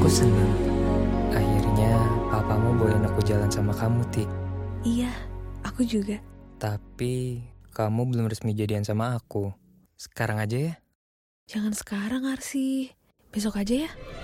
senang. Akhirnya papamu bolehin aku jalan sama kamu, Ti. Iya, aku juga. Tapi kamu belum resmi jadian sama aku. Sekarang aja ya. Jangan sekarang, Arsi. Besok aja ya.